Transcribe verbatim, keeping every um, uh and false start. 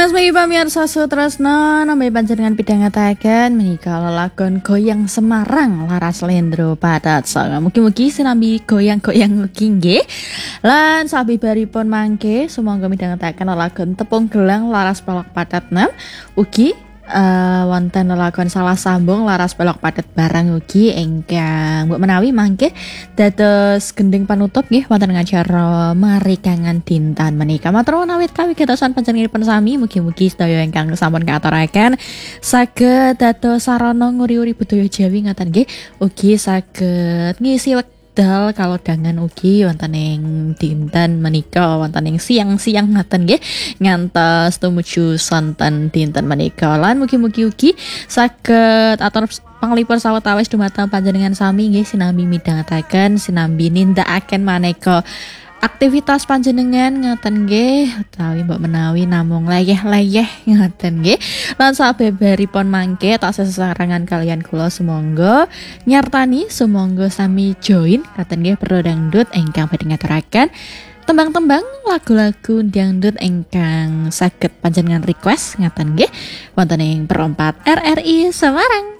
Sebagai pamirsa Sutresna namanya panjenengan pidhangetaken menika lelagon goyang Semarang laras Lendro Padat Sanga. Mugi-mugi sinambi goyang-goyang ugi nggih. Lan sabibaripun mangke sumangga midhangetaken lelagon Tepung Gelang laras Pelok Padat enam ugi Uh, wonten lelagon Salah Sambung laras Pelok Padat barang ugi ingkang mbok menawi mangke dados gending panutup nggih wonten acara Marikangan dinten menika. Matur nuwun awit kawigatosan panjenenganipun sami mugi-mugi sedaya ingkang sampun katuraken saged dados sarana nguri-uri budaya Jawi ngaten nggih, ugi saged ngisi dal kalau dangan ugi wonten ing dinten menika wonten ing siang-siang ngaten nggih ngantos tumuju sonten dinten menika. Lan mugi-mugi ugi saged atur panglipur sawetawis dumateng panjenengan sami nggih sinambi midhangetaken sinambi nindakaken maneka aktivitas panjenengan ngaten nggih utawi mbok menawi namung leyeh-leyeh ngaten nggih. Lan sabeberipun mangke taksih sesarengan kalian kula sumangga nyartani sumangga sami join ngaten nggih Pro Dangdut ingkang badhe ngaturaken tembang-tembang lagu-lagu dangdut ingkang saged panjenengan request ngaten nggih wonten ing Perempat R R I Semarang.